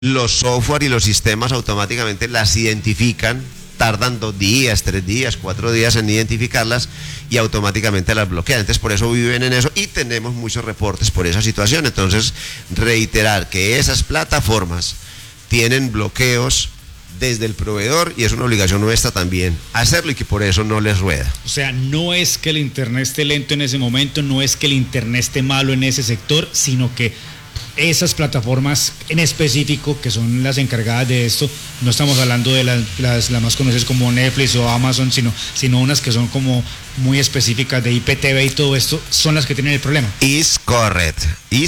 los software y los sistemas automáticamente las identifican, tardan 2 días, 3 días, 4 días en identificarlas y automáticamente las bloquean. Entonces por eso viven en eso y tenemos muchos reportes por esa situación. Entonces reiterar que esas plataformas tienen bloqueos desde el proveedor y es una obligación nuestra también hacerlo y que por eso no les rueda. O sea, no es que el internet esté lento en ese momento, no es que el internet esté malo en ese sector, sino que esas plataformas en específico que son las encargadas de esto, no estamos hablando de las más conocidas como Netflix o Amazon, sino unas que son como muy específicas de IPTV y todo esto, son las que tienen el problema. Is correct,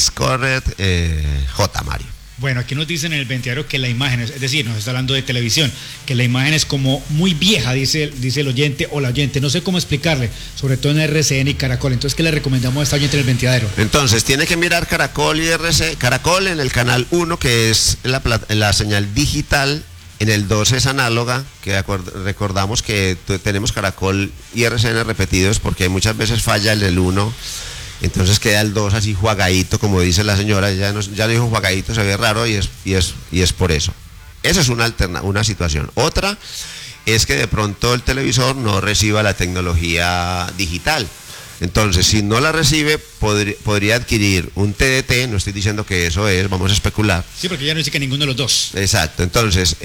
J. Mario. Bueno, aquí nos dicen en el ventilador que la imagen, es decir, nos está hablando de televisión, que la imagen es como muy vieja, dice el oyente o la oyente, no sé cómo explicarle, sobre todo en RCN y Caracol. Entonces, ¿qué le recomendamos a esta oyente en el ventilador? Entonces, tiene que mirar Caracol y Caracol en el canal 1, que es la señal digital, en el 2 es análoga, que recordamos que tenemos Caracol y RCN repetidos porque muchas veces falla el 1. Entonces queda el 2 así jugadito, como dice la señora, ya no dijo jugadito, se ve raro y es por eso. Esa es una situación. Otra es que de pronto el televisor no reciba la tecnología digital. Entonces, si no la recibe, podría adquirir un TDT, no estoy diciendo que eso es, vamos a especular. Sí, porque ya no dice que ninguno de los dos. Exacto, entonces,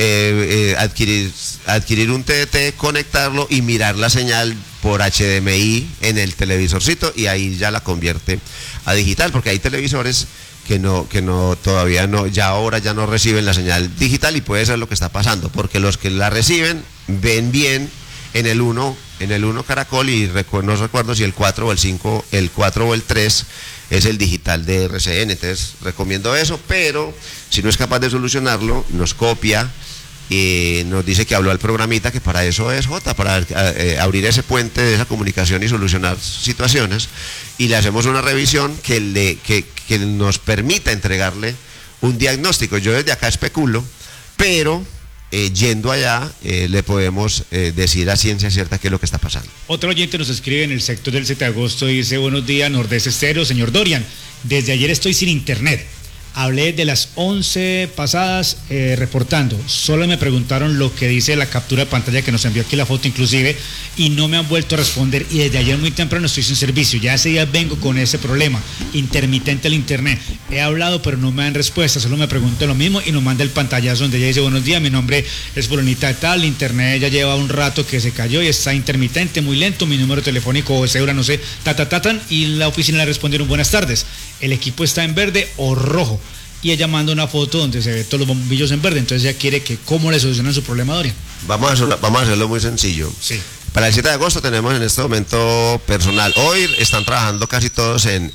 adquirir un TDT, conectarlo y mirar la señal por HDMI en el televisorcito y ahí ya la convierte a digital, porque hay televisores que todavía no, ya ahora ya no reciben la señal digital y puede ser lo que está pasando, porque los que la reciben ven bien en el 1 Caracol y no recuerdo si el 4 o el 5, el 4 o el 3 es el digital de RCN. Entonces recomiendo eso, pero si no es capaz de solucionarlo, nos copia y nos dice que habló al programita, que para eso es J, para abrir ese puente de esa comunicación y solucionar situaciones, y le hacemos una revisión que nos permita entregarle un diagnóstico. Yo desde acá especulo, pero yendo allá le podemos decir a ciencia cierta qué es lo que está pasando. Otro oyente nos escribe en el sector del 7 de agosto, dice: buenos días, Nordeste Estéreo, señor Dorian, desde ayer estoy sin internet. Hablé de las 11 pasadas reportando. Solo me preguntaron lo que dice la captura de pantalla, que nos envió aquí la foto inclusive, y no me han vuelto a responder. Y desde ayer muy temprano estoy sin servicio. Ya hace días vengo con ese problema, intermitente el internet. He hablado, pero no me dan respuesta. Solo me pregunto lo mismo y nos manda el pantallazo donde ella dice: buenos días, mi nombre es fulanita tal, internet ya lleva un rato que se cayó y está intermitente, muy lento. Mi número telefónico o cédula, no sé, y en la oficina le respondieron: buenas tardes. El equipo está en verde o rojo. Y ella manda una foto donde se ve todos los bombillos en verde. Entonces ella quiere que cómo le solucionan su problema, Dorian. Vamos a hacerlo muy sencillo. Sí. Para el 7 de agosto tenemos en este momento personal. Hoy están trabajando casi todos en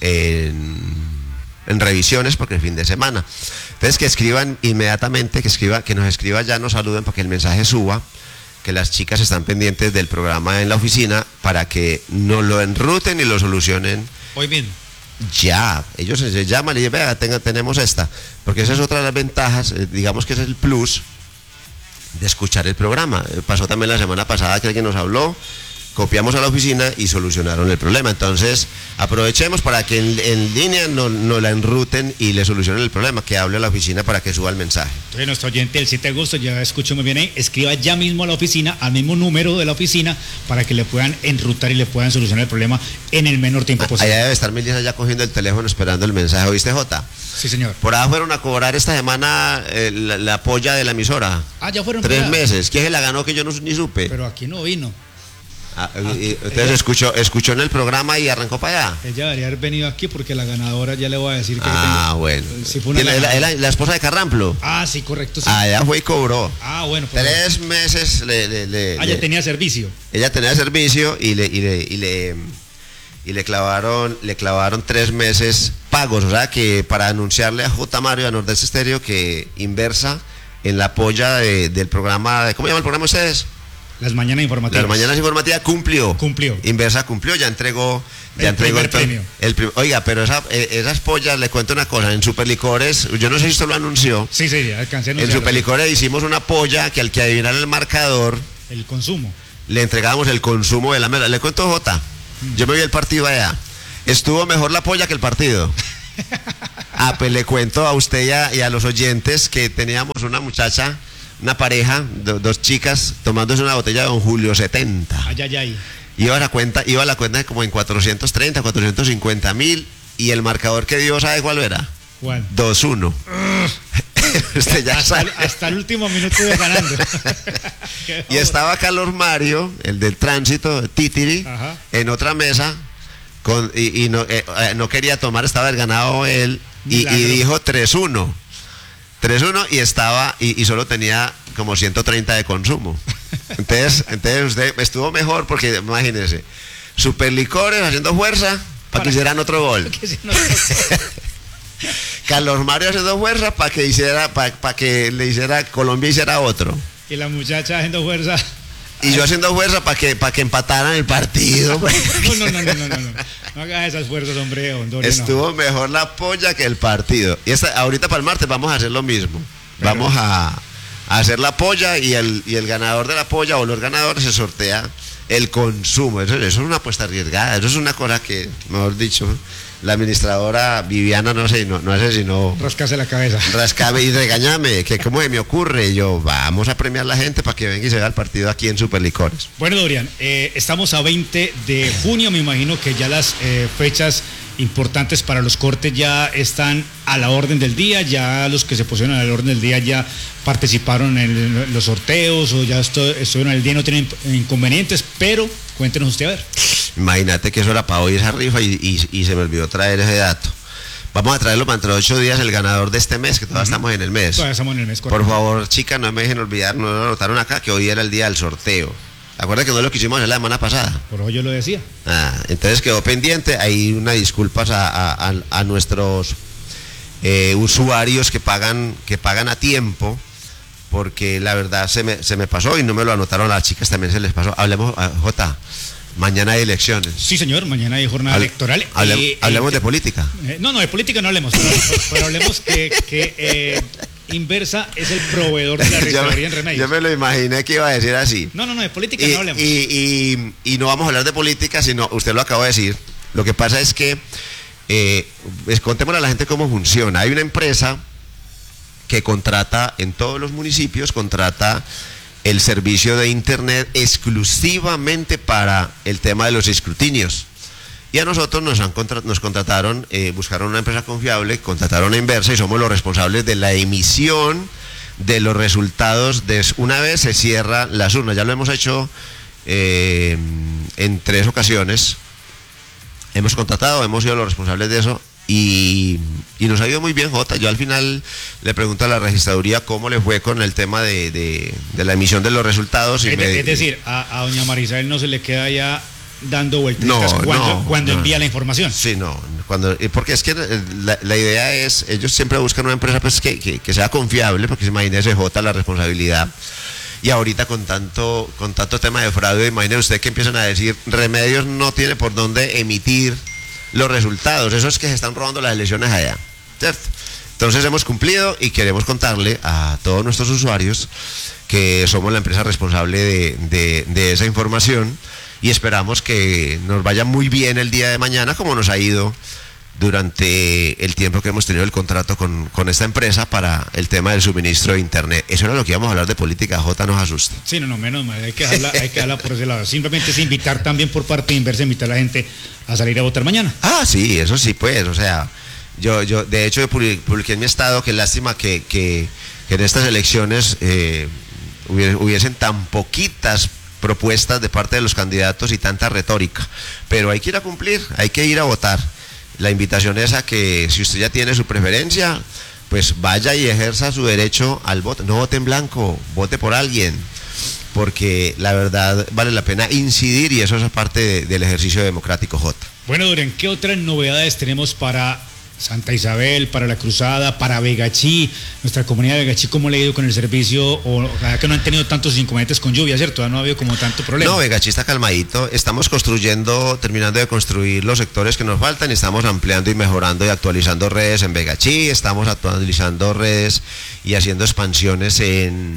revisiones porque es fin de semana. Entonces que escriban inmediatamente, que nos escriban ya, nos saluden para que el mensaje suba, que las chicas están pendientes del programa en la oficina para que nos lo enruten y lo solucionen Hoy mismo. Ya, ellos se llaman y dicen: vea, tenemos esta, porque esa es otra de las ventajas, digamos que es el plus de escuchar el programa. Pasó también la semana pasada que alguien nos habló, copiamos a la oficina y solucionaron el problema. Entonces aprovechemos para que en línea no la enruten y le solucionen el problema, que hable a la oficina para que suba el mensaje. Entonces nuestro oyente del 7 de agosto, ya escuchó muy bien ahí, escriba ya mismo a la oficina, al mismo número de la oficina, para que le puedan enrutar y le puedan solucionar el problema en el menor tiempo posible. Allá debe estar Melissa ya cogiendo el teléfono esperando el mensaje. ¿Oíste, Jota? Sí, señor. Por ahí fueron a cobrar esta semana la polla de la emisora. Ah, ya fueron. 3 meses. ¿Quién se la ganó que yo ni supe? Pero aquí no vino. Entonces escuchó en el programa y arrancó para allá. Ella debería haber venido aquí porque la ganadora ya le voy a decir que bueno. Si fue la esposa de Carramplo. Sí, correcto. Sí. Allá fue y cobró. Bueno. 3 meses ella tenía servicio. Ella tenía servicio y le clavaron 3 meses pagos. O sea que para anunciarle a J. Mario, a Nordeste Estéreo, que Inversa en la polla del programa, ¿cómo llama el programa ustedes? Las mañanas informativas. Las mañanas informativas cumplió. Inversa cumplió, ya entregó el premio. Oiga, pero esas pollas, le cuento una cosa, en Superlicores, yo no sé si usted lo anunció. Sí, alcancé a anunciarlo. En Superlicores hicimos una polla que al que adivinara el marcador, el consumo, le entregábamos el consumo de la mesa. Le cuento, Jota, yo me vi el partido allá. Estuvo mejor la polla que el partido. Ah, pues le cuento a usted y a los oyentes que teníamos una muchacha, una pareja, dos chicas, tomándose una botella de Don Julio 70. Ay, ay, ay. Iba a la cuenta de como en 430, 450.000, y el marcador que dio, ¿sabe cuál era? ¿Cuál? 2-1. Usted ya sabe. Hasta el último minuto iba ganando. Y estaba Carlos Mario, el del tránsito, Titiri, Ajá. en otra mesa, y no quería tomar, estaba el ganado él, y dijo 3-1. 3-1 y solo tenía como 130 de consumo. Entonces usted estuvo mejor porque imagínese, Superlicores haciendo fuerza para que hicieran otro gol. Carlos Mario haciendo fuerza para que le hiciera Colombia hiciera otro. Y la muchacha haciendo fuerza. Y yo haciendo fuerza para que empataran el partido. No hagas esas fuerzas, hombre, Honduras. Estuvo mejor la polla que el partido. Y ahorita para el martes vamos a hacer lo mismo. Vamos a hacer la polla y el ganador de la polla o los ganadores se sortea el consumo. Eso es una apuesta arriesgada. Eso es una cosa que, mejor dicho, la administradora Viviana no hace sino rascarse la cabeza. Rascame y regañame, que cómo se me ocurre. Y yo, vamos a premiar a la gente para que venga y se vea el partido aquí en Superlicores. Bueno, Dorian, estamos a 20 de junio, me imagino que ya las fechas importantes para los cortes ya están a la orden del día, ya los que se pusieron a la orden del día ya participaron en los sorteos o ya estuvieron al día y no tienen inconvenientes, pero cuéntenos usted a ver. Imagínate que eso era para hoy esa rifa y se me olvidó traer ese dato. Vamos a traerlo para dentro de 8 días el ganador de este mes, que todavía estamos en el mes. Todavía estamos en el mes, correcto. Por favor, chicas, no me dejen olvidar, no lo anotaron acá, que hoy era el día del sorteo. Acuérdate que no lo quisimos hacer la semana pasada. Por hoy yo lo decía. Entonces quedó pendiente. Hay unas disculpas a nuestros usuarios que pagan a tiempo, porque la verdad se me pasó y no me lo anotaron. A las chicas también se les pasó. Hablemos, Jota, mañana hay elecciones. Sí, señor, mañana hay jornada electoral. Hablemos de política. No, de política no hablemos, pero hablemos que Inversa es el proveedor de la registraduría en Remedios. Yo me lo imaginé que iba a decir así. No, de política no hablemos. Y no vamos a hablar de política, sino, usted lo acaba de decir, lo que pasa es que, contémosle a la gente cómo funciona. Hay una empresa que contrata en todos los municipios, contrata el servicio de internet exclusivamente para el tema de los escrutinios. Y a nosotros nos contrataron, buscaron una empresa confiable, contrataron a Inversa y somos los responsables de la emisión de los resultados una vez se cierran las urnas. Ya lo hemos hecho en 3 ocasiones. Hemos sido los responsables de eso y nos ha ido muy bien, Jota. Yo al final le pregunto a la registraduría cómo le fue con el tema de la emisión de los resultados. Es decir, a doña Marisabel no se le queda ya dando vueltas cuando envía la información. Sí, porque es que la idea es, ellos siempre buscan una empresa pues que sea confiable, porque imagínese, Jota, la responsabilidad. Y ahorita con tanto tema de fraude, imagínese usted que empiezan a decir, Remedios no tiene por dónde emitir los resultados. Eso es que se están robando las elecciones allá, ¿cierto? Entonces hemos cumplido y queremos contarle a todos nuestros usuarios que somos la empresa responsable de esa información. Y esperamos que nos vaya muy bien el día de mañana, como nos ha ido durante el tiempo que hemos tenido el contrato con esta empresa para el tema del suministro de internet. Eso era lo que íbamos a hablar de política, Jota, nos asusta. Sí, menos mal, hay que dejarla por ese lado. Simplemente es invitar también por parte de Inversa, invitar a la gente a salir a votar mañana. Sí, eso sí, pues, o sea, yo de hecho publiqué en mi estado que lástima que en estas elecciones hubiesen tan poquitas propuestas de parte de los candidatos y tanta retórica, pero hay que ir a cumplir, hay que ir a votar. La invitación es a que si usted ya tiene su preferencia, pues vaya y ejerza su derecho al voto. No vote en blanco, vote por alguien, porque la verdad vale la pena incidir y eso es parte del ejercicio democrático, Jota. Bueno, Dorian, ¿qué otras novedades tenemos para Santa Isabel, para La Cruzada, para Vegachí, nuestra comunidad de Vegachí? ¿Cómo le ha ido con el servicio? O que no han tenido tantos inconvenientes con lluvia, ¿cierto? No ha habido como tanto problema. No, Vegachí está calmadito. Estamos terminando de construir los sectores que nos faltan y estamos ampliando y mejorando y actualizando redes en Vegachí. Estamos actualizando redes y haciendo expansiones en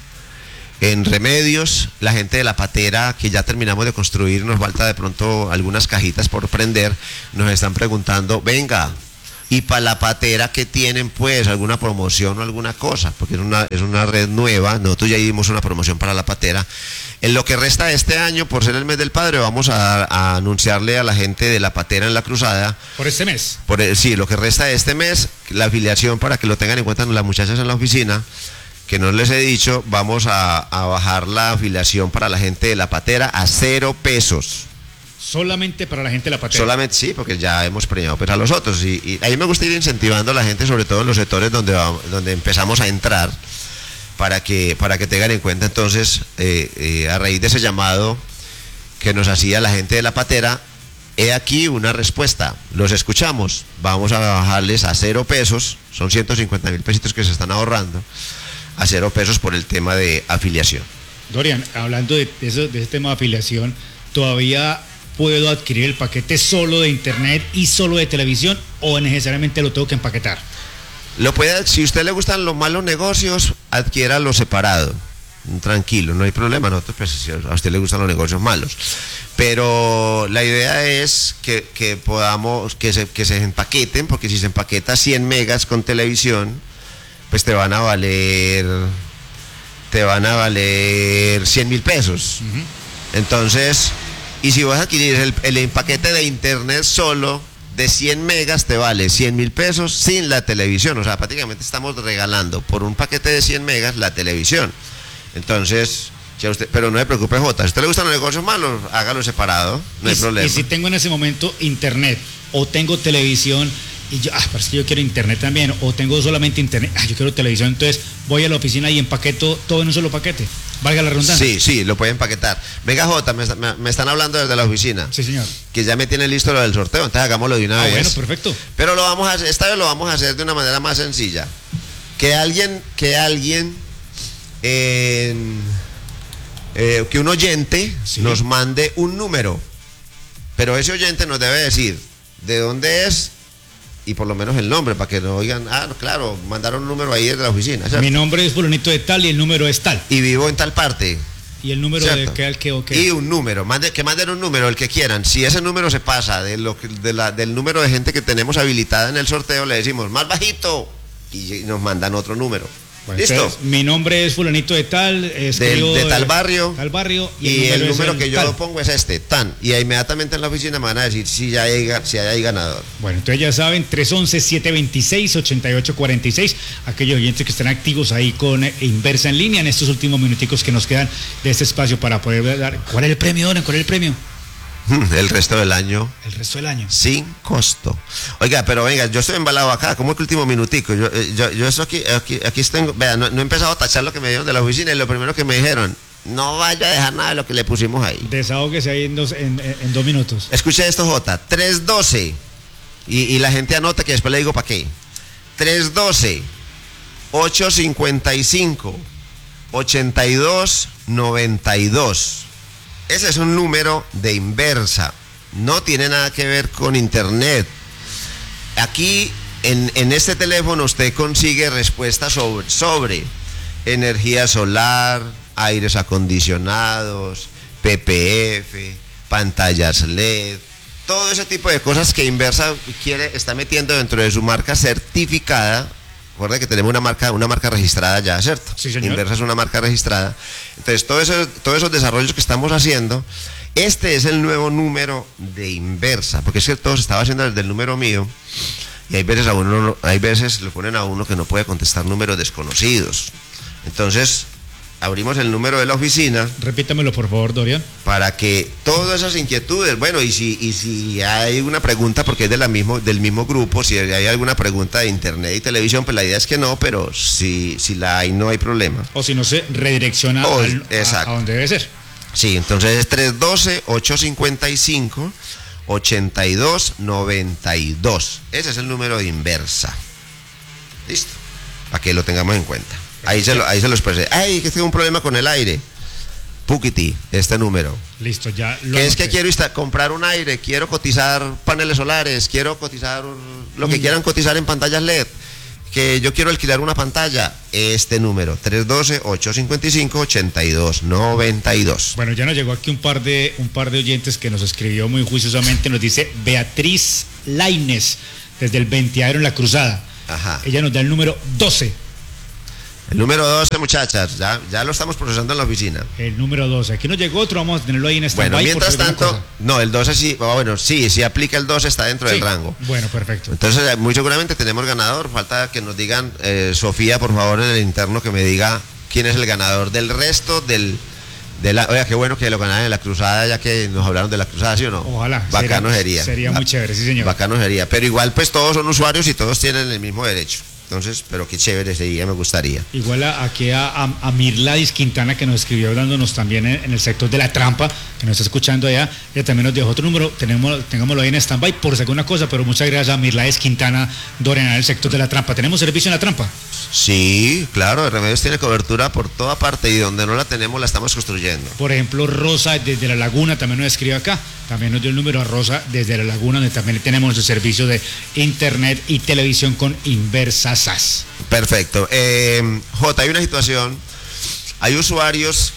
Remedios. La gente de La Patera, que ya terminamos de construir, nos falta de pronto algunas cajitas por prender, nos están preguntando, venga, Y para la patera, que tienen pues alguna promoción o alguna cosa, porque es una red nueva. Nosotros ya dimos una promoción para la patera. En lo que resta de este año, por ser el mes del padre, vamos a anunciarle a la gente de la patera en la cruzada. ¿Por este mes? Sí, lo que resta de este mes, la afiliación, para que lo tengan en cuenta las muchachas en la oficina, que no les he dicho, vamos a bajar la afiliación para la gente de la patera a 0 pesos. Solamente para la gente de la patera. Solamente, sí, porque ya hemos premiado pues a los otros. Y a mí me gusta ir incentivando a la gente, sobre todo en los sectores donde empezamos a entrar, para que tengan en cuenta. Entonces, a raíz de ese llamado que nos hacía la gente de la patera, he aquí una respuesta. Los escuchamos. Vamos a bajarles a 0 pesos, son 150.000 pesitos que se están ahorrando, a 0 pesos por el tema de afiliación. Dorian, hablando de ese tema de afiliación, ¿todavía puedo adquirir el paquete solo de internet y solo de televisión, o necesariamente lo tengo que empaquetar? Lo puede, si a usted le gustan los malos negocios, adquiéralo separado, tranquilo, no hay problema. Nosotros, pues, si a usted le gustan los negocios malos, pero la idea es que podamos, que se empaqueten, porque si se empaqueta 100 megas con televisión, pues te van a valer 100.000 pesos. Entonces, y si vas a adquirir el paquete de internet solo de 100 megas, te vale 100.000 pesos sin la televisión. O sea, prácticamente estamos regalando por un paquete de 100 megas la televisión. Entonces, pero no se preocupe, Jota, si a usted le gustan los negocios malos, hágalo separado, no hay problema. Y si tengo en ese momento internet o tengo televisión y yo, pero es que yo quiero internet también, o tengo solamente internet, yo quiero televisión, entonces voy a la oficina y empaqueto todo en un solo paquete, valga la redundancia. Sí, lo puede empaquetar. Venga, Jota, me están hablando desde la oficina. Sí, señor. Que ya me tiene listo lo del sorteo, entonces hagámoslo de una vez. Bueno, perfecto. Pero esta vez lo vamos a hacer de una manera más sencilla. Que un oyente, sí, nos mande un número, pero ese oyente nos debe decir de dónde es y por lo menos el nombre, para que no oigan, no, claro, mandaron un número ahí desde la oficina, ¿cierto? Mi nombre es fulanito de tal y el número es tal. Y vivo en tal parte. Y el número, ¿cierto?, de qué o qué. Y un número, que manden un número, el que quieran. Si ese número se pasa del número de gente que tenemos habilitada en el sorteo, le decimos más bajito y nos mandan otro número. Bueno, ¿listo? Entonces, mi nombre es fulanito de tal, de tal barrio. Y el número que yo pongo es tan. Y inmediatamente en la oficina me van a decir si hay ganador. Bueno, entonces ya saben, 311-726-8846. Aquellos oyentes que están activos ahí con Inversa en línea en estos últimos minuticos que nos quedan de este espacio para poder dar. ¿Cuál es el premio, Dorian? ¿Cuál es el premio? El resto del año. El resto del año. Sin costo. Oiga, pero venga, yo estoy embalado acá, como que último minutico. Yo esto aquí tengo, vea, no he empezado a tachar lo que me dieron de la oficina y lo primero que me dijeron, no vaya a dejar nada de lo que le pusimos ahí. Desahógese ahí en 2 minutos. Escuche esto, Jota, 312, y la gente anota que después le digo para qué. 312-855-8292. Ese es un número de Inversa, no tiene nada que ver con internet. Aquí en este teléfono usted consigue respuestas sobre energía solar, aires acondicionados, PPF, pantallas LED, todo ese tipo de cosas que Inversa está metiendo dentro de su marca certificada. Recuerda que tenemos una marca registrada ya, ¿cierto? Sí, señor. Inversa es una marca registrada. Entonces, todos esos desarrollos que estamos haciendo, este es el nuevo número de Inversa, porque es que todo se estaba haciendo desde el número mío, y hay veces le ponen a uno que no puede contestar números desconocidos. Entonces, abrimos el número de la oficina. Repítamelo, por favor, Dorian. Para que todas esas inquietudes, bueno, y si hay una pregunta, porque es del mismo grupo, si hay alguna pregunta de internet y televisión, pues la idea es que no, pero si la hay, no hay problema. O si no, se redirecciona a donde debe ser. Sí, entonces es 312-855-8292. Ese es el número de Inversa. Listo, para que lo tengamos en cuenta. Ahí se lo expresé. Ay, que tengo un problema con el aire. Pukiti, este número. Listo, ya lo que es que quiero comprar un aire, quiero cotizar paneles solares, quiero cotizar lo que quieran cotizar en pantallas LED, que yo quiero alquilar una pantalla. Este número, 312-855-8292. Bueno, ya nos llegó aquí un par de oyentes que nos escribió muy juiciosamente. Nos dice Beatriz Laines desde el 20 en La Cruzada. Ajá. Ella nos da el número 12. El número 12, muchachas, ya lo estamos procesando en la oficina. El número 12. Aquí nos llegó otro, vamos a tenerlo ahí en stand-by. Bueno, mientras tanto, no, el 12 sí, bueno, sí aplica el 12, está dentro del rango. Bueno, perfecto. Entonces, muy seguramente tenemos ganador. Falta que nos digan, Sofía, por favor, en el interno, que me diga quién es el ganador del resto oiga, qué bueno que lo ganaran en La Cruzada, ya que nos hablaron de La Cruzada, ¿sí o no? Ojalá. Bacano sería. Sería muy chévere, sí, señor. Bacano sería. Pero igual, pues todos son usuarios y todos tienen el mismo derecho. Entonces, pero qué chévere sería, me gustaría. Igual aquí a Mirladis Quintana, que nos escribió dándonos también en el sector de La Trampa, que nos está escuchando allá. Ella también nos dejó otro número, tengámoslo ahí en stand-by por si alguna cosa, pero muchas gracias a Mirladis Quintana, Dorian, en el sector de La Trampa. ¿Tenemos servicio en La Trampa? Sí, claro, Remedios tiene cobertura por toda parte y donde no la tenemos la estamos construyendo. Por ejemplo, Rosa desde La Laguna también nos escribe acá. También nos dio el número a Rosa desde La Laguna, donde también tenemos nuestro servicio de internet y televisión con Inversa SAS. Perfecto. J, hay una situación. Hay usuarios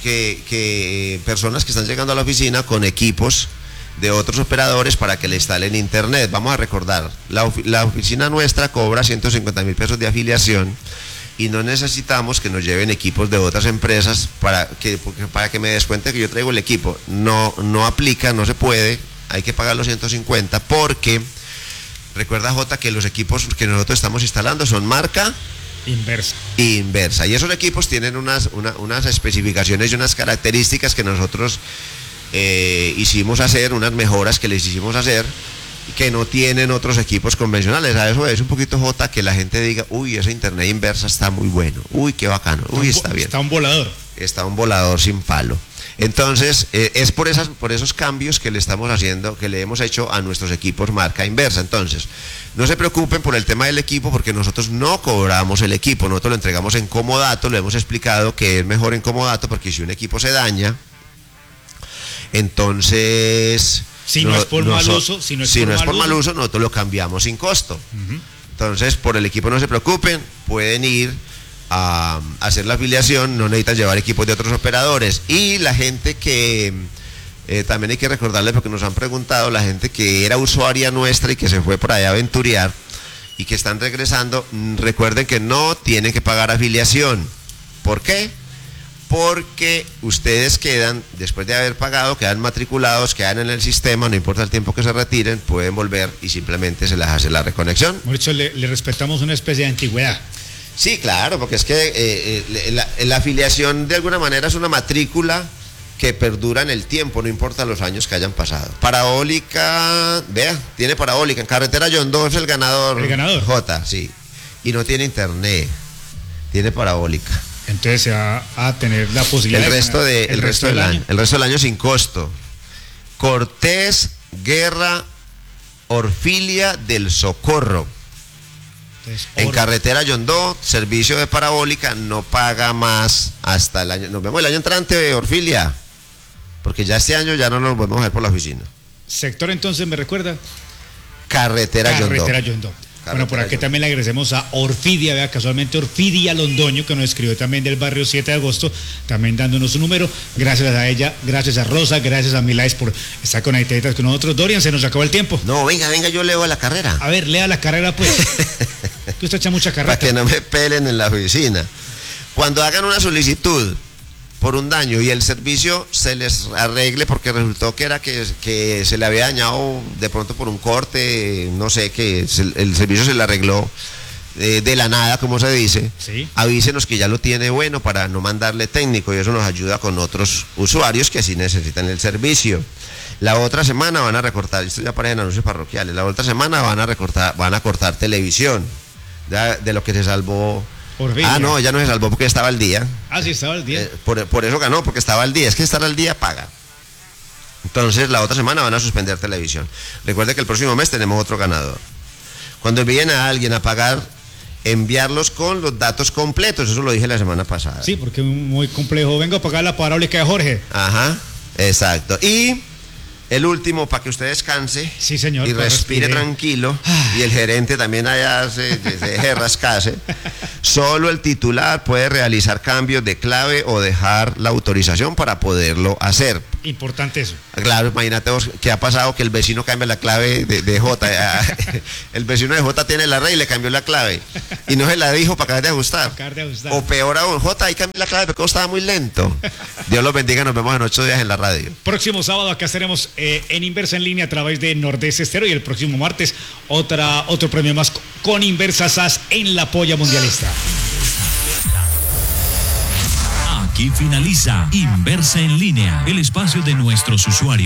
personas que están llegando a la oficina con equipos de otros operadores para que le instalen internet. Vamos a recordar, la oficina nuestra cobra 150,000 pesos de afiliación y no necesitamos que nos lleven equipos de otras empresas para que me descuente que yo traigo el equipo. No aplica, no se puede, hay que pagar los 150 porque recuerda, J, que los equipos que nosotros estamos instalando son marca Inversa. Y esos equipos tienen unas especificaciones y unas características que nosotros hicimos hacer, unas mejoras que les hicimos hacer que no tienen otros equipos convencionales. A eso es un poquito, J, que la gente diga, uy, ese internet Inversa está muy bueno, uy, qué bacano, uy, está bien. Está un volador. Está un volador sin palo. Entonces, es por esos cambios que le estamos haciendo, que le hemos hecho a nuestros equipos marca Inversa. Entonces, no se preocupen por el tema del equipo, porque nosotros no cobramos el equipo, nosotros lo entregamos en comodato, lo hemos explicado que es mejor en comodato, porque si un equipo se daña, entonces... Si no es por mal uso, nosotros lo cambiamos sin costo. Uh-huh. Entonces, por el equipo no se preocupen, pueden ir a hacer la afiliación, no necesitan llevar equipos de otros operadores. Y la gente que también hay que recordarle, porque nos han preguntado, la gente que era usuaria nuestra y que se fue por allá a aventurear y que están regresando, recuerden que no tienen que pagar afiliación. ¿Por qué? Porque ustedes quedan, después de haber pagado, quedan matriculados, quedan en el sistema, no importa el tiempo que se retiren, pueden volver y simplemente se les hace la reconexión. Por eso le respetamos una especie de antigüedad. Sí, claro, porque es que la afiliación de alguna manera es una matrícula que perdura en el tiempo, no importa los años que hayan pasado. Parabólica, vea, tiene parabólica, en carretera Yondó es el ganador. El ganador. J, sí. Y no tiene internet, tiene parabólica. Entonces se va a tener la posibilidad el resto del año. El resto del año sin costo. Cortés, Guerra, Orfilia del Socorro. Entonces, en carretera Yondó, servicio de parabólica, no paga más hasta el año. Nos vemos el año entrante, Orfilia, porque ya este año ya no nos podemos ver por la oficina. Sector, entonces, ¿me recuerda? Carretera Yondó. Bueno, por aquí también le agradecemos a Orfidia, vea, casualmente Orfidia Londoño, que nos escribió también del barrio 7 de agosto, también dándonos su número. Gracias a ella, gracias a Rosa, gracias a Miláez por estar conectadas con nosotros. Dorian, se nos acabó el tiempo. No, venga, yo leo la carrera. A ver, lea la carrera, pues. Tú estás echando mucha carrera. Para que no me pelen en la oficina. Cuando hagan una solicitud por un daño y el servicio se les arregle, porque resultó que era que se le había dañado de pronto por un corte, no sé, que el servicio se le arregló de la nada, como se dice, ¿sí? Avísenos que ya lo tiene bueno para no mandarle técnico, y eso nos ayuda con otros usuarios que sí necesitan el servicio. La otra semana van a recortar, esto ya aparece en anuncios parroquiales, la otra semana van a cortar televisión de lo que se salvó. Orfilia. No, ya no se salvó porque estaba al día. Sí, estaba al día. Por eso ganó, porque estaba al día. Es que estar al día paga. Entonces, la otra semana van a suspender televisión. Recuerde que el próximo mes tenemos otro ganador. Cuando envíen a alguien a pagar, enviarlos con los datos completos. Eso lo dije la semana pasada. Sí, porque es muy complejo. Vengo a pagar la parabólica de Jorge. Ajá, exacto. Y El último, para que usted descanse, Sí, señor, y pues respire respire. tranquilo, y el gerente también allá se deje rascarse. Solo el titular puede realizar cambios de clave o dejar la autorización para poderlo hacer. Importante eso. Claro, imagínate vos que ha pasado que el vecino cambia la clave de J. El vecino de J tiene la red y le cambió la clave. Y no se la dijo para acabar de ajustar. Acabar de ajustar. O peor aún, J, ahí cambié la clave porque estaba muy lento. Dios los bendiga, nos vemos en 8 días en la radio. Próximo sábado acá estaremos en Inversa en línea a través de Nordeste Estéreo, y el próximo martes otro premio más con Inversa SAS en la Polla Mundialista. Aquí finaliza Inversa en línea, el espacio de nuestros usuarios.